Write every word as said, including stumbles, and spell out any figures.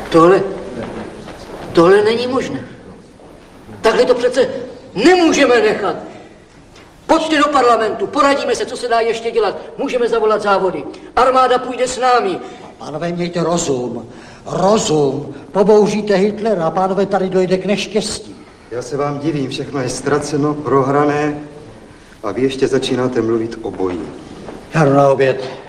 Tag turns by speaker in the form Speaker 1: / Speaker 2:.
Speaker 1: Tohle, tohle není možné. Takhle to přece nemůžeme nechat. Pojďte do parlamentu, poradíme se, co se dá ještě dělat. Můžeme zavolat závody. Armáda půjde s námi.
Speaker 2: Pánové, mějte rozum. Rozum. Pobouříte Hitlera a pánové, tady dojde k neštěstí.
Speaker 3: Já se vám divím, všechno je ztraceno, prohrané a vy ještě začínáte mluvit o boji.
Speaker 2: Já jdu na oběd.